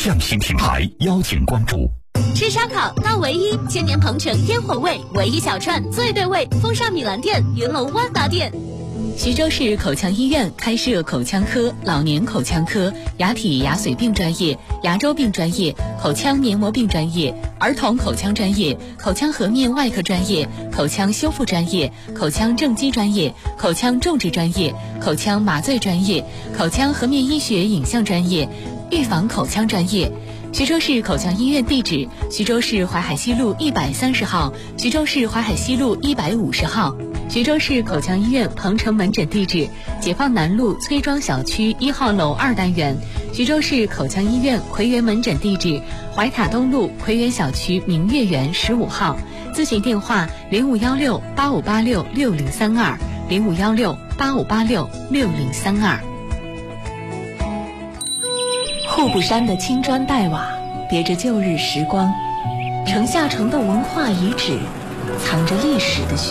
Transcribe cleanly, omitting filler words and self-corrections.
匠心品牌邀请关注。 吃烧烤到唯一，千年鹏城烟火味，唯一小串最对味，风尚米兰店、云龙万达店。 徐州市口腔医院开设口腔科、老年口腔科、牙体牙髓病专业、牙周病专业、口腔黏膜病专业、儿童口腔专业、口腔颌面外科专业、口腔修复专业、口腔正畸专业、口腔种植专业、口腔麻醉专业、口腔颌面医学影像专业、预防口腔专业。徐州市口腔医院地址：徐州市淮海西路130号、徐州市淮海西路150号。徐州市口腔医院鹏城门诊地址：解放南路崔庄小区1号楼2单元。徐州市口腔医院葵园门诊地址：怀塔东路葵园小区明月园15号。咨询电话：051685866032 051685866032。户部山的青砖黛瓦别着旧日时光，城下城的文化遗址藏着历史的